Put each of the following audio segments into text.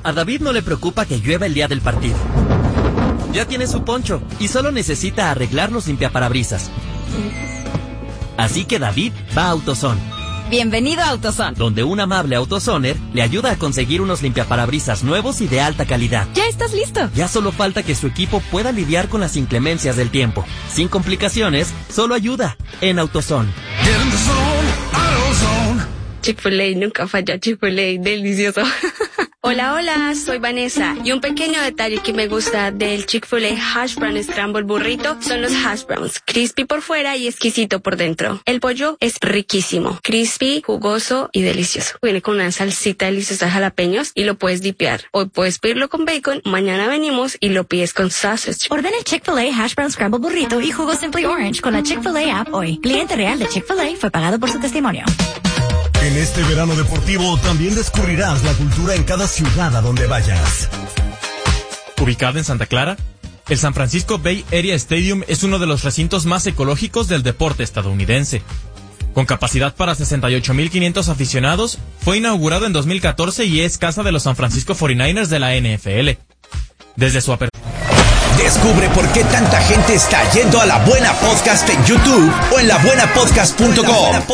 A David no le preocupa que llueva el día del partido. Ya tiene su poncho y solo necesita arreglar los limpiaparabrisas. Así que David va a AutoZone. Bienvenido a AutoZone, donde un amable AutoZoner le ayuda a conseguir unos limpiaparabrisas nuevos y de alta calidad. ¡Ya estás listo! Ya solo falta que su equipo pueda lidiar con las inclemencias del tiempo. Sin complicaciones, solo ayuda en AutoZone. Chick-fil-A nunca falla, Chick-fil-A, delicioso. Hola, hola, soy Vanessa y un pequeño detalle que me gusta del Chick-fil-A Hash Brown Scramble Burrito son los hash browns, crispy por fuera y exquisito por dentro. El pollo es riquísimo, crispy, jugoso y delicioso. Viene con una salsita deliciosa de jalapeños y lo puedes dipear. Hoy puedes pedirlo con bacon, mañana venimos y lo pides con sausage. Ordena el Chick-fil-A Hash Brown Scramble Burrito y jugo Simply Orange con la Chick-fil-A app hoy. Cliente real de Chick-fil-A fue pagado por su testimonio. En este verano deportivo también descubrirás la cultura en cada ciudad a donde vayas. Ubicado en Santa Clara, el San Francisco Bay Area Stadium es uno de los recintos más ecológicos del deporte estadounidense. Con capacidad para 68,500 aficionados, fue inaugurado en 2014 y es casa de los San Francisco 49ers de la NFL. Desde su apertura. Descubre por qué tanta gente está yendo a La Buena Podcast en YouTube o en labuenapodcast.com.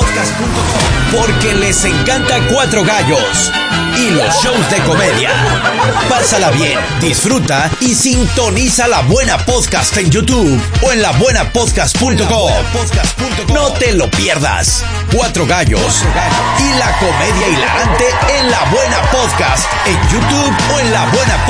Porque les encanta Cuatro Gallos y los shows de comedia. Pásala bien, disfruta y sintoniza La Buena Podcast en YouTube o en labuenapodcast.com. No te lo pierdas. Cuatro Gallos y la comedia hilarante en La Buena Podcast en YouTube o en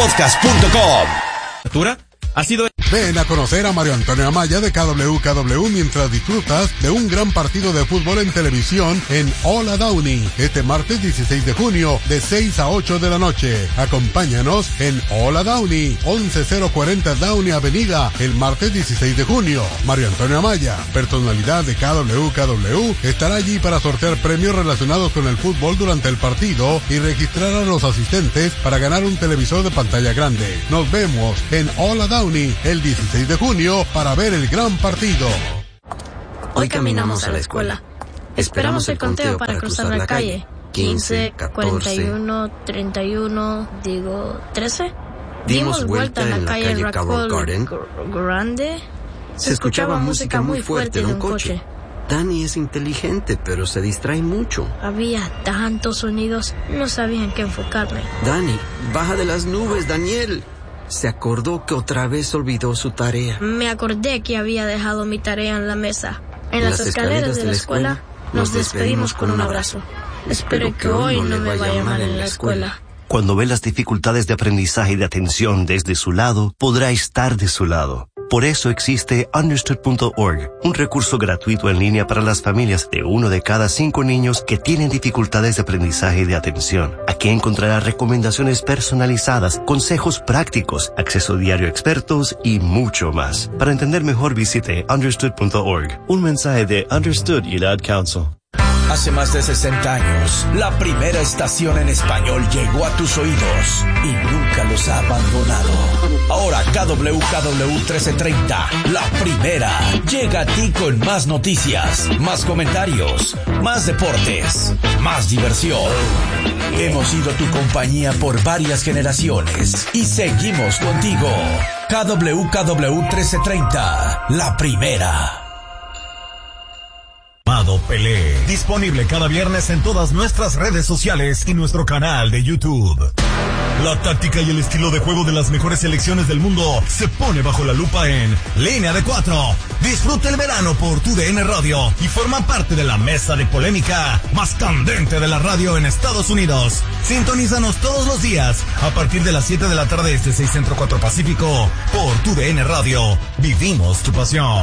labuenapodcast.com. Ha sido... Ven a conocer a Mario Antonio Amaya de KWKW mientras disfrutas de un gran partido de fútbol en televisión en Hola Downey, este martes 16 de junio de 6 a 8 de la noche. Acompáñanos en Hola Downey, 11040 Downey Avenida, el martes 16 de junio. Mario Antonio Amaya, personalidad de KWKW, estará allí para sortear premios relacionados con el fútbol durante el partido y registrar a los asistentes para ganar un televisor de pantalla grande. Nos vemos en Hola Downey el 16 de junio para ver el gran partido. Hoy caminamos a la escuela. Esperamos el conteo para cruzar la calle. 15, 41, 31, 13. Dimos vuelta en la calle Carroll Garden. Grande. Se escuchaba música muy fuerte de un coche. Dani es inteligente, pero se distrae mucho. Había tantos sonidos, no sabía en qué enfocarme. Dani, baja de las nubes, Daniel. Se acordó que otra vez olvidó su tarea. Me acordé que había dejado mi tarea en la mesa. En las escaleras de la escuela nos despedimos con un abrazo. Espero que hoy no me vaya mal en la escuela. Cuando ve las dificultades de aprendizaje y de atención desde su lado, podrá estar de su lado. Por eso existe Understood.org, un recurso gratuito en línea para las familias de 1 de cada 5 niños que tienen dificultades de aprendizaje y de atención. Aquí encontrará recomendaciones personalizadas, consejos prácticos, acceso diario a expertos y mucho más. Para entender mejor, visite Understood.org. Un mensaje de Understood y la Ad Council. Hace más de 60 años, la primera estación en español llegó a tus oídos y nunca los ha abandonado. Ahora KWKW 1330, la primera, llega a ti con más noticias, más comentarios, más deportes, más diversión. Hemos sido tu compañía por varias generaciones y seguimos contigo. KWKW 1330, la primera. Pelé. Disponible cada viernes en todas nuestras redes sociales y nuestro canal de YouTube. La táctica y el estilo de juego de las mejores selecciones del mundo se pone bajo la lupa en Línea de 4. Disfruta el verano por TUDN Radio y forma parte de la mesa de polémica más candente de la radio en Estados Unidos. Sintonízanos todos los días a partir de las 7 de la tarde este 6 Centro 4 Pacífico por TUDN Radio. Vivimos tu pasión.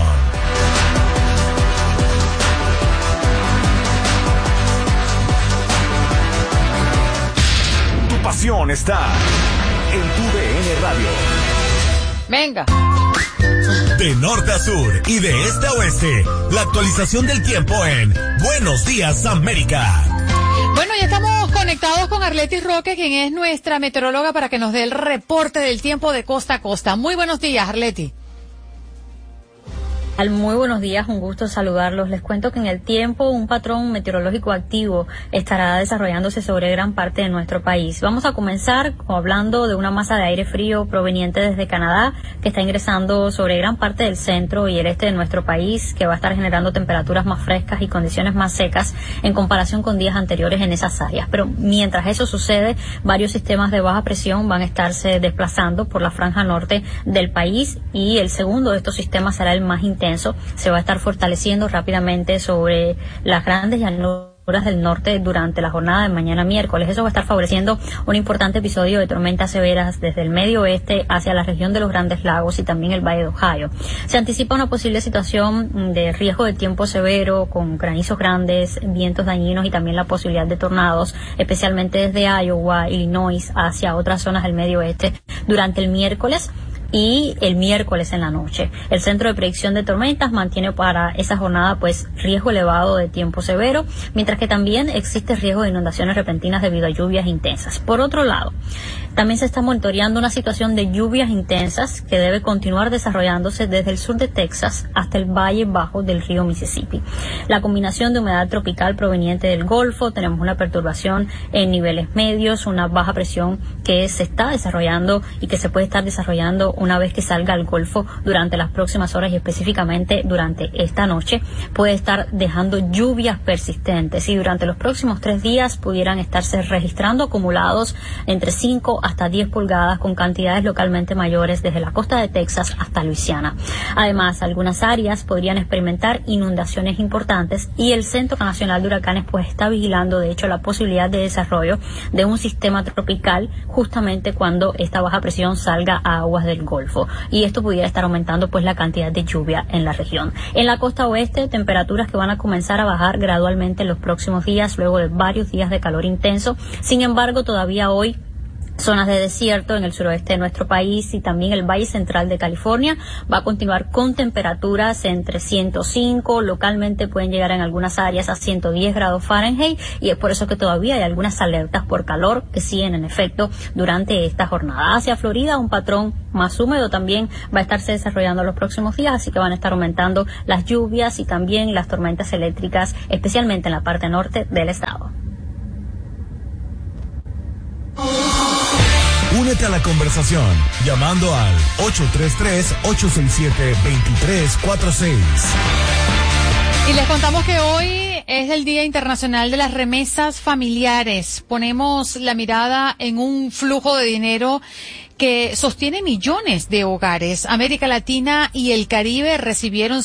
Pasión está en TUDN Radio. Venga. De norte a sur y de este a oeste, la actualización del tiempo en Buenos Días América. Bueno, ya estamos conectados con Arletis Roque, quien es nuestra meteoróloga, para que nos dé el reporte del tiempo de costa a costa. Muy buenos días, Arleti. Muy buenos días, un gusto saludarlos. Les cuento que en el tiempo un patrón meteorológico activo estará desarrollándose sobre gran parte de nuestro país. Vamos a comenzar hablando de una masa de aire frío proveniente desde Canadá que está ingresando sobre gran parte del centro y el este de nuestro país, que va a estar generando temperaturas más frescas y condiciones más secas en comparación con días anteriores en esas áreas. Pero mientras eso sucede, varios sistemas de baja presión van a estarse desplazando por la franja norte del país y el segundo de estos sistemas será el más intenso. Se va a estar fortaleciendo rápidamente sobre las grandes llanuras del norte durante la jornada de mañana miércoles. Eso va a estar favoreciendo un importante episodio de tormentas severas desde el medio oeste hacia la región de los Grandes Lagos y también el Valle de Ohio. Se anticipa una posible situación de riesgo de tiempo severo con granizos grandes, vientos dañinos y también la posibilidad de tornados, especialmente desde Iowa, Illinois hacia otras zonas del medio oeste durante el miércoles y el miércoles en la noche. El Centro de Predicción de Tormentas mantiene para esa jornada riesgo elevado de tiempo severo, mientras que también existe riesgo de inundaciones repentinas debido a lluvias intensas. Por otro lado, también se está monitoreando una situación de lluvias intensas que debe continuar desarrollándose desde el sur de Texas hasta el valle bajo del río Mississippi. La combinación de humedad tropical proveniente del Golfo, tenemos una perturbación en niveles medios, una baja presión que se está desarrollando y que se puede estar desarrollando una vez que salga al Golfo durante las próximas horas y específicamente durante esta noche, puede estar dejando lluvias persistentes y durante los próximos 3 días pudieran estarse registrando acumulados entre 5 hasta 10 pulgadas con cantidades localmente mayores desde la costa de Texas hasta Luisiana. Además, algunas áreas podrían experimentar inundaciones importantes y el Centro Nacional de Huracanes está vigilando de hecho la posibilidad de desarrollo de un sistema tropical justamente cuando esta baja presión salga a aguas del Golfo y esto pudiera estar aumentando la cantidad de lluvia en la región. En la costa oeste, temperaturas que van a comenzar a bajar gradualmente en los próximos días luego de varios días de calor intenso. Sin embargo, todavía hoy zonas de desierto en el suroeste de nuestro país y también el Valle Central de California va a continuar con temperaturas entre 105, localmente pueden llegar en algunas áreas a 110 grados Fahrenheit y es por eso que todavía hay algunas alertas por calor que siguen en efecto durante esta jornada. Hacia Florida, un patrón más húmedo también va a estarse desarrollando en los próximos días, así que van a estar aumentando las lluvias y también las tormentas eléctricas, especialmente en la parte norte del estado. Únete a la conversación llamando al 833-867-2346. Y les contamos que hoy es el Día Internacional de las Remesas Familiares. Ponemos la mirada en un flujo de dinero que sostiene millones de hogares. América Latina y el Caribe recibieron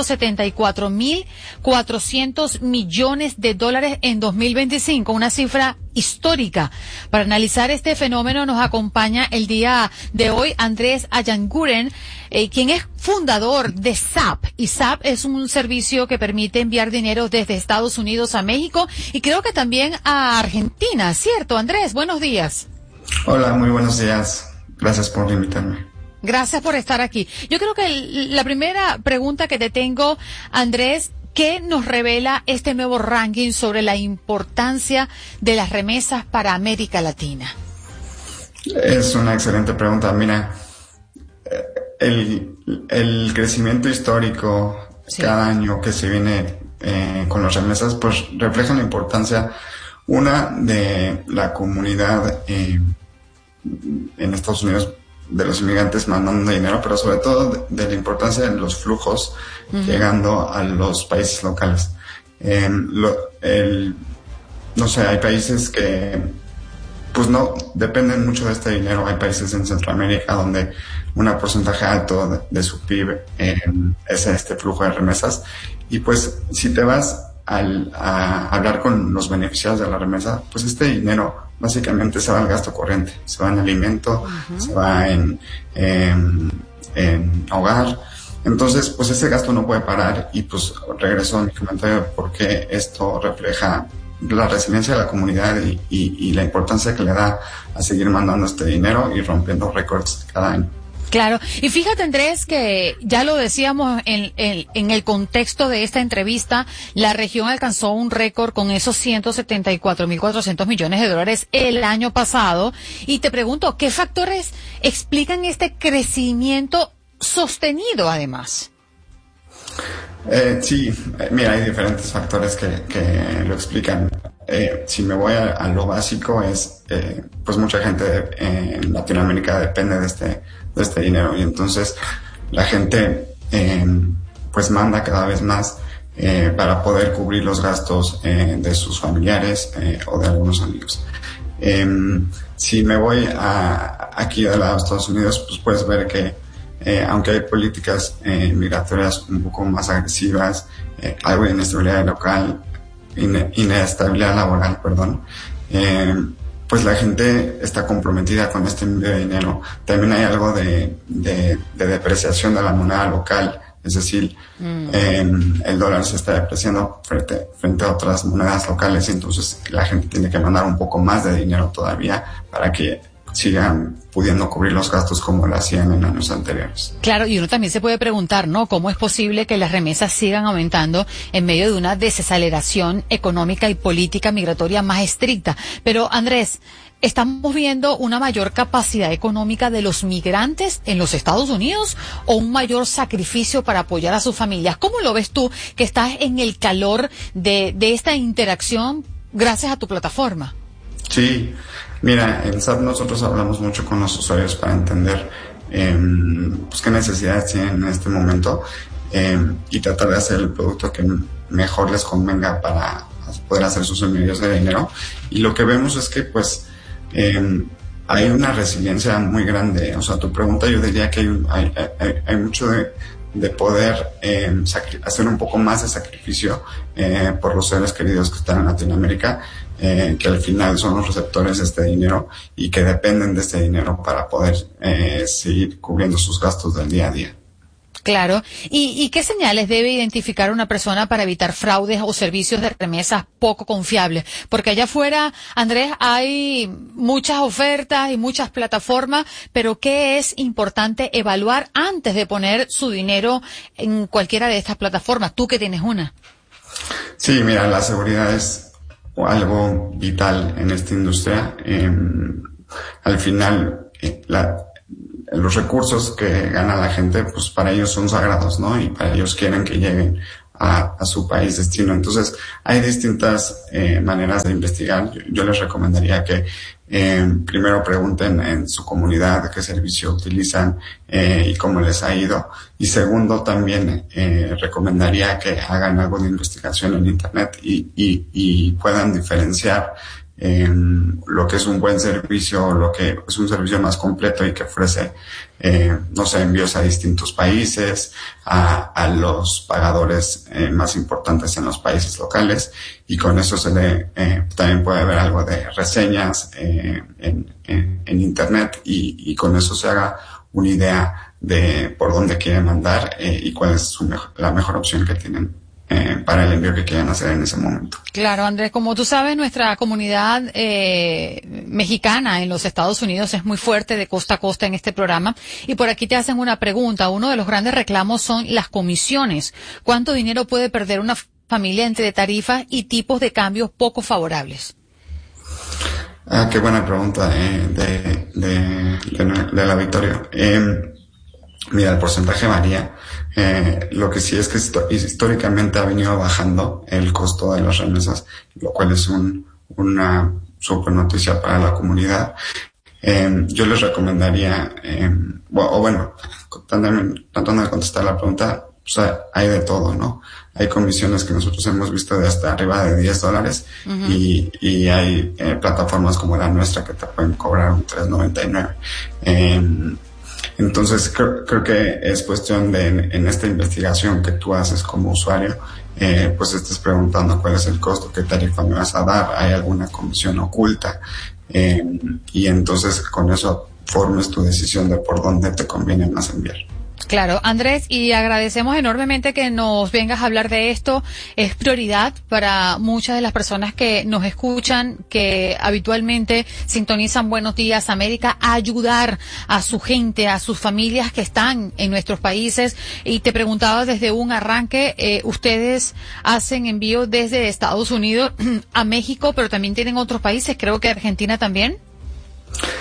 174.400 millones de dólares en 2025, una cifra histórica. Para analizar este fenómeno nos acompaña el día de hoy Andrés Ayanguren, quien es fundador de SAP. Y SAP es un servicio que permite enviar dinero desde Estados Unidos a México y creo que también a Argentina, ¿cierto, Andrés? Buenos días. Hola, muy buenos días. Gracias por invitarme. Gracias por estar aquí. Yo creo que la primera pregunta que te tengo, Andrés, ¿qué nos revela este nuevo ranking sobre la importancia de las remesas para América Latina? Es una excelente pregunta. Mira, el crecimiento histórico cada año que se viene con las remesas, pues refleja la importancia, una, de la comunidad en Estados Unidos, de los inmigrantes mandando dinero, pero sobre todo de la importancia de los flujos llegando a los países locales. No sé, hay países que pues no dependen mucho de este dinero. Hay países en Centroamérica donde un porcentaje alto de su PIB es este flujo de remesas. Y pues si te vas a hablar con los beneficiarios de la remesa, pues este dinero básicamente se va al gasto corriente, se va en alimento, se va en hogar. Entonces, pues ese gasto no puede parar y pues regreso a mi comentario porque esto refleja la resiliencia de la comunidad y la importancia que le da a seguir mandando este dinero y rompiendo récords cada año. Claro, y fíjate, Andrés, que ya lo decíamos en el contexto de esta entrevista, la región alcanzó un récord con esos 174.400 millones de dólares el año pasado. Y te pregunto, ¿qué factores explican este crecimiento sostenido además? Sí, mira, hay diferentes factores que lo explican. Si me voy a lo básico pues mucha gente en Latinoamérica depende de este dinero, y entonces la gente pues manda cada vez más para poder cubrir los gastos de sus familiares o de algunos amigos. Si me voy aquí a los Estados Unidos, pues puedes ver que aunque hay políticas migratorias un poco más agresivas, algo de inestabilidad laboral, pues la gente está comprometida con este envío de dinero. También hay algo de depreciación de la moneda local, es decir, el dólar se está depreciando frente a otras monedas locales, y entonces la gente tiene que mandar un poco más de dinero todavía para que sigan pudiendo cubrir los gastos como lo hacían en años anteriores. Claro, y uno también se puede preguntar, ¿no? ¿Cómo es posible que las remesas sigan aumentando en medio de una desaceleración económica y política migratoria más estricta? Pero, Andrés, ¿estamos viendo una mayor capacidad económica de los migrantes en los Estados Unidos o un mayor sacrificio para apoyar a sus familias? ¿Cómo lo ves tú, que estás en el calor de esta interacción gracias a tu plataforma? Sí, mira, en SAP nosotros hablamos mucho con los usuarios para entender pues qué necesidades tienen en este momento y tratar de hacer el producto que mejor les convenga para poder hacer sus envíos de dinero. Y lo que vemos es que pues hay una resiliencia muy grande. O sea, tu pregunta, yo diría que hay mucho de poder hacer un poco más de sacrificio por los seres queridos que están en Latinoamérica, que al final son los receptores de este dinero y que dependen de este dinero para poder seguir cubriendo sus gastos del día a día. Claro. ¿Y qué señales debe identificar una persona para evitar fraudes o servicios de remesas poco confiables? Porque allá afuera, Andrés, hay muchas ofertas y muchas plataformas, pero ¿qué es importante evaluar antes de poner su dinero en cualquiera de estas plataformas? Tú que tienes una. Sí, mira, la seguridad es algo vital en esta industria. Al final, los recursos que gana la gente, pues para ellos son sagrados, ¿no? Y para ellos quieren que lleguen a su país destino. Entonces, hay distintas maneras de investigar. Yo les recomendaría que primero pregunten en su comunidad qué servicio utilizan y cómo les ha ido. Y segundo, también recomendaría que hagan algo de investigación en Internet y puedan diferenciar lo que es un buen servicio, lo que es un servicio más completo y que ofrece, envíos a distintos países, a los pagadores más importantes en los países locales, y con eso también puede haber algo de reseñas en Internet y con eso se haga una idea de por dónde quieren mandar y cuál es la mejor opción que tienen para el envío que quieran hacer en ese momento. Claro, Andrés, como tú sabes, nuestra comunidad mexicana en los Estados Unidos es muy fuerte de costa a costa en este programa, y por aquí te hacen una pregunta. Uno de los grandes reclamos son las comisiones. ¿Cuánto dinero puede perder una familia entre tarifas y tipos de cambios poco favorables? Qué buena pregunta de la Victoria. Mira, el porcentaje varía. Lo que sí es que históricamente ha venido bajando el costo de las remesas, lo cual es una super noticia para la comunidad. Yo les recomendaría, tratando de contestar la pregunta, o sea, hay de todo, ¿no? Hay comisiones que nosotros hemos visto de hasta arriba de $10 uh-huh. y hay plataformas como la nuestra que te pueden cobrar un $3.99. Entonces creo que es cuestión de en esta investigación que tú haces como usuario, pues estés preguntando cuál es el costo, qué tarifa me vas a dar, hay alguna comisión oculta, y entonces con eso formes tu decisión de por dónde te conviene más enviar. Claro, Andrés, y agradecemos enormemente que nos vengas a hablar de esto. Es prioridad para muchas de las personas que nos escuchan, que habitualmente sintonizan Buenos Días América, a ayudar a su gente, a sus familias que están en nuestros países. Y te preguntaba desde un arranque, ustedes hacen envío desde Estados Unidos a México, pero también tienen otros países, creo que Argentina también.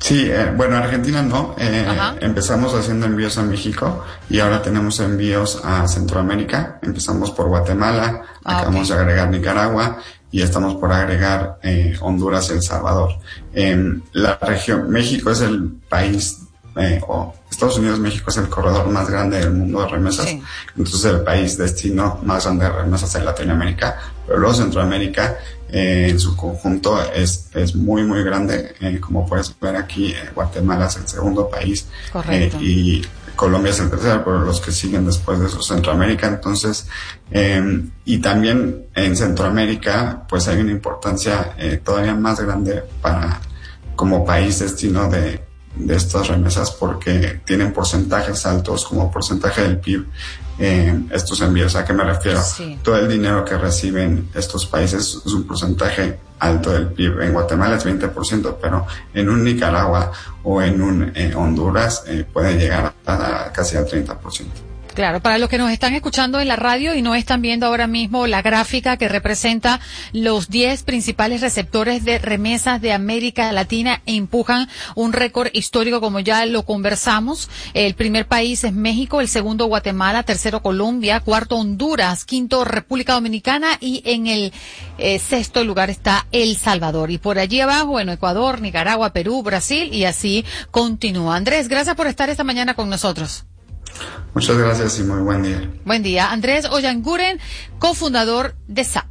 Sí, bueno, Argentina no. Empezamos haciendo envíos a México y ahora tenemos envíos a Centroamérica. Empezamos por Guatemala, acabamos de agregar Nicaragua y estamos por agregar Honduras y El Salvador. La región, México es el país, o Estados Unidos, México es el corredor más grande del mundo de remesas. Sí. Entonces el país destino más grande de remesas en Latinoamérica, pero luego Centroamérica en su conjunto es muy muy grande. Como puedes ver aquí, Guatemala es el segundo país. Correcto. Y Colombia es el tercero, pero los que siguen después de eso Centroamérica. Entonces, y también en Centroamérica pues hay una importancia todavía más grande para como país destino de estas remesas, porque tienen porcentajes altos como porcentaje del PIB estos envíos. ¿A qué me refiero? Sí. Todo el dinero que reciben estos países es un porcentaje alto del PIB. En Guatemala es 20%, pero en un Nicaragua o en un Honduras puede llegar a casi al 30%. Claro, para los que nos están escuchando en la radio y no están viendo ahora mismo la gráfica que representa los 10 principales receptores de remesas de América Latina empujan un récord histórico, como ya lo conversamos. El primer país es México, el segundo Guatemala, tercero Colombia, cuarto Honduras, quinto República Dominicana y en el sexto lugar está El Salvador. Y por allí abajo, bueno, Ecuador, Nicaragua, Perú, Brasil y así continúa. Andrés, gracias por estar esta mañana con nosotros. Muchas gracias y muy buen día. Buen día. Andrés Oyanguren, cofundador de SAP.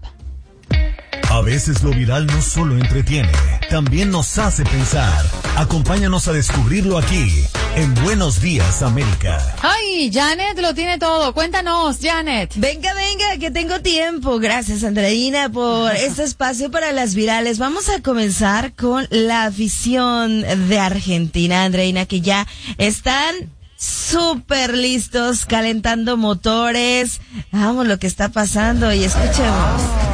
A veces lo viral no solo entretiene, también nos hace pensar. Acompáñanos a descubrirlo aquí, en Buenos Días, América. Ay, Janet lo tiene todo. Cuéntanos, Janet. Venga, que tengo tiempo. Gracias, Andreina, por este espacio para las virales. Vamos a comenzar con la afición de Argentina, Andreina, que ya están súper listos, calentando motores. Vamos, lo que está pasando y escuchemos.